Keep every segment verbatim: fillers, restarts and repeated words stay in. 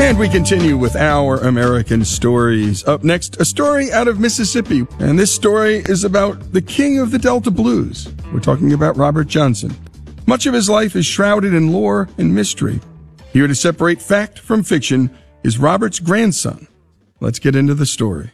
And we continue with our American stories. Up next, a story out of Mississippi. And this story is about the king of the Delta blues. We're talking about Robert Johnson. Much of his life is shrouded in lore and mystery. Here to separate fact from fiction is Robert's grandson. Let's get into the story.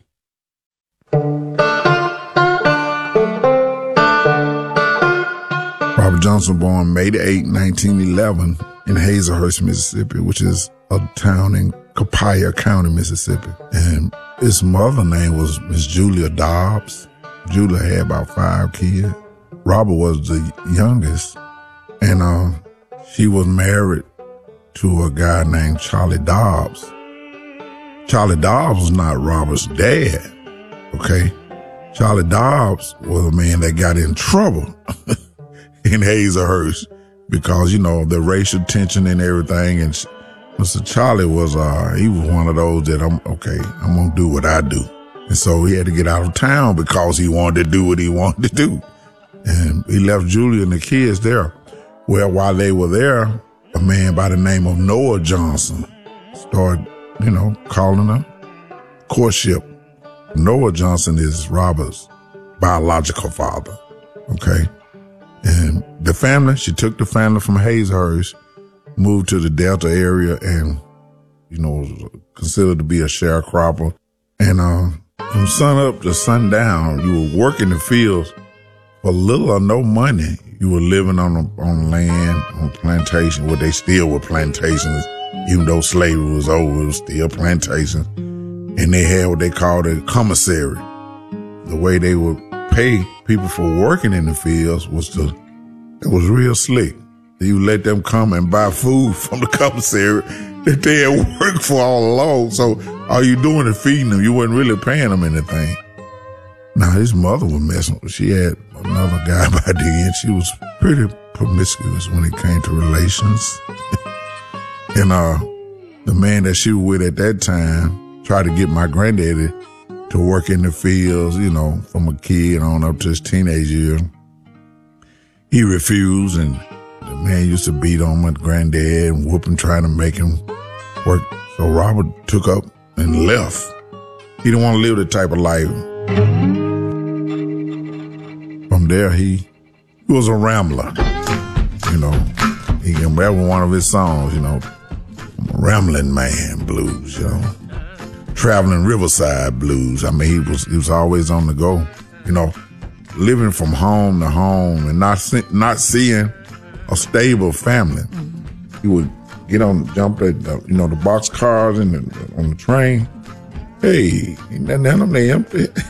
Robert Johnson born May the eighth, nineteen eleven in Hazelhurst, Mississippi, which is a town in Copiah County, Mississippi. And his mother's name was Miss Julia Dobbs. Julia had about five kids. Robert was the youngest. And uh, she was married to a guy named Charlie Dobbs. Charlie Dobbs was not Robert's dad, okay? Charlie Dobbs was a man that got in trouble in Hazelhurst because, you know, the racial tension and everything. And Mister Charlie was, uh, he was one of those that I'm, okay, I'm going to do what I do. And so he had to get out of town because he wanted to do what he wanted to do. And he left Julia and the kids there. Well, while they were there, a man by the name of Noah Johnson started, you know, calling her courtship. Noah Johnson is Robert's biological father, okay? And the family, she took the family from Hazelhurst, moved to the Delta area, and, you know, was considered to be a sharecropper. And uh, from sun up to sundown, you were working the fields for little or no money. You were living on a, on land, on plantation, where they still were plantations. Even though slavery was over, it was still plantations. And they had what they called a commissary. The way they would pay people for working in the fields was to, it was real slick. You let them come and buy food from the commissary that they had worked for all along. So all you doing is feeding them. You wasn't really paying them anything. Now, his mother was messing with, she had another guy by then. She was pretty promiscuous when it came to relations. And uh, the man that she was with at that time tried to get my granddaddy to work in the fields, you know, from a kid on up to his teenage year. He refused, and the man used to beat on my granddad and whoop him, trying to make him work. So Robert took up and left. He didn't want to live that type of life. From there, he, he was a rambler. You know, he can that was one of his songs, you know, Rambling Man blues, you know, traveling riverside blues. I mean, he was he was always on the go, you know, living from home to home and not see, not seeing a stable family. He would get on, jump at the, you know, the box cars and the, on the train. Hey, ain't nothing on them.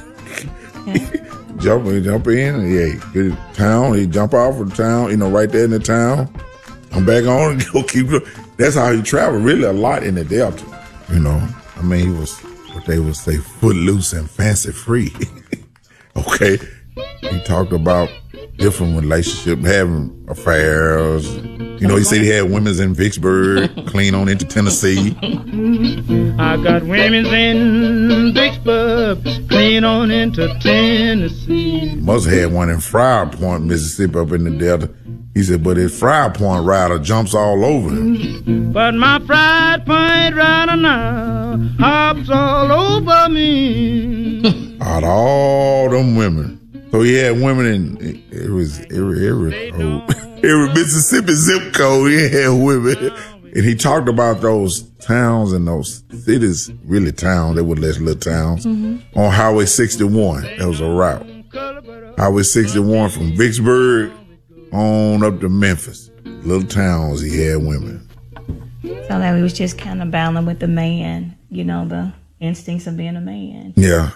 Jump, jump in, yeah, get to town. He jump off of the town, you know, right there in the town. I'm back on and go keep. That's how he traveled, really a lot in the Delta. You know, I mean, he was what they would say, footloose and fancy free. Okay, he talked about different relationships, having affairs. You know, he said he had women's in Vicksburg, clean on into Tennessee. I got women's in Vicksburg, clean on into Tennessee. Must have had one in Friar Point, Mississippi, up in the Delta. He said, but his Friar Point rider jumps all over him. But my Friar Point rider now hops all over me. Out of all them women. So he had women in, it was every, every, oh, every Mississippi zip code, he had women. And he talked about those towns and those cities, really towns, they were less little towns, mm-hmm. on Highway sixty-one. That was a route. Highway sixty-one from Vicksburg on up to Memphis. Little towns, he had women. So that he was just kind of battling with the man, you know, the instincts of being a man. Yeah.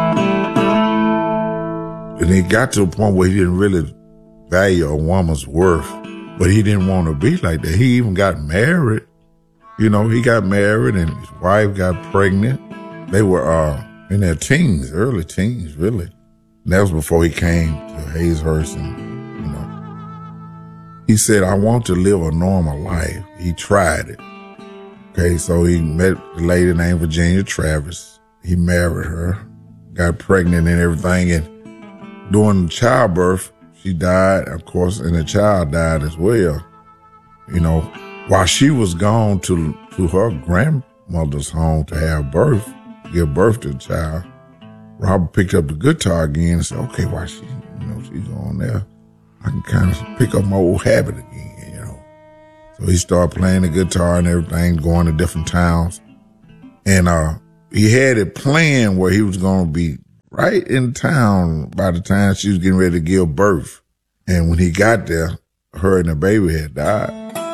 And he got to a point where he didn't really value a woman's worth, but he didn't want to be like that. He even got married. You know, he got married and his wife got pregnant. They were uh, in their teens, early teens, really. And that was before he came to Hazelhurst. And, you know, he said, I want to live a normal life. He tried it. Okay, so he met a lady named Virginia Travis. He married her, got pregnant and everything, and during childbirth, she died, of course, and the child died as well. You know, while she was gone to to her grand mother's home to have birth, give birth to the child, Robert picked up the guitar again and said, okay, while she, you know, she's on there, I can kind of pick up my old habit again, you know. So he started playing the guitar and everything, going to different towns. And uh, he had it planned where he was going to be right in town by the time she was getting ready to give birth. And when he got there, her and the baby had died.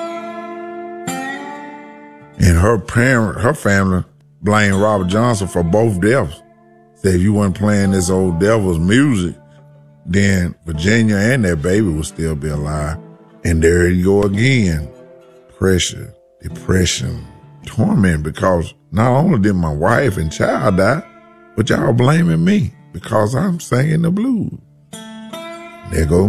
And her parent, her family blamed Robert Johnson for both deaths. Said if you weren't playing this old devil's music, then Virginia and that baby would still be alive. And there you go again. Pressure, depression, torment, because not only did my wife and child die, but y'all blaming me because I'm singing the blues. There go